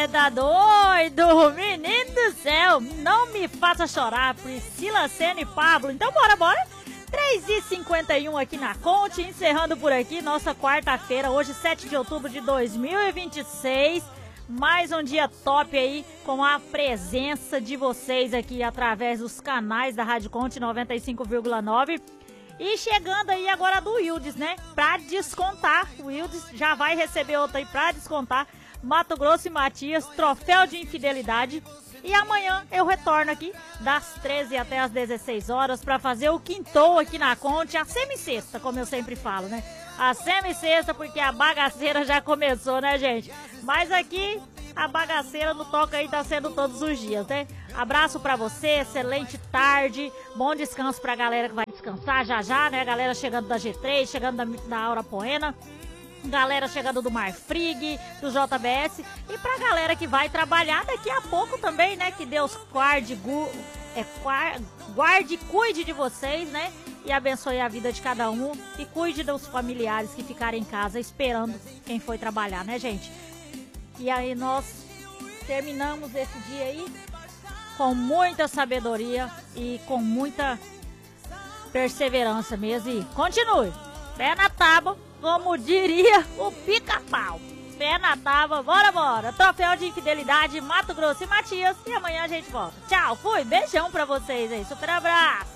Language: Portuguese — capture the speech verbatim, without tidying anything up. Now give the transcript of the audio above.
Cê tá doido? Menino do céu, não me faça chorar, Priscila, Senna e Pablo. Então bora, bora. três e cinquenta e um aqui na Conte, encerrando por aqui nossa quarta-feira, hoje sete de outubro de dois mil e vinte e seis. Mais um dia top aí, com a presença de vocês aqui através dos canais da Rádio Conte noventa e cinco vírgula nove. E chegando aí agora do Wildes, né? Pra descontar, o Wildes já vai receber outra aí pra descontar. Mato Grosso e Matias, troféu de infidelidade. E amanhã eu retorno aqui das treze até as dezesseis horas para fazer o quintou aqui na Conte, a semi-sexta, como eu sempre falo, né? A semi-sexta, porque a bagaceira já começou, né, gente? Mas aqui a bagaceira no toca aí tá sendo todos os dias, né? Abraço pra você, excelente tarde, bom descanso pra galera que vai descansar já já, né? Galera chegando da G três, chegando da, da Aura Poena. Galera chegando do Marfrig, do J B S, e pra galera que vai trabalhar daqui a pouco também, né? Que Deus guarde, gu, é, guarde e cuide de vocês, né? E abençoe a vida de cada um e cuide dos familiares que ficarem em casa esperando quem foi trabalhar, né, gente? E aí nós terminamos esse dia aí com muita sabedoria e com muita perseverança mesmo. E continue, pé na tábua, como diria o pica-pau. Pé na tábua, bora, bora. Troféu de infidelidade, Mato Grosso e Matias. E amanhã a gente volta. Tchau, fui. Beijão pra vocês aí. Super abraço.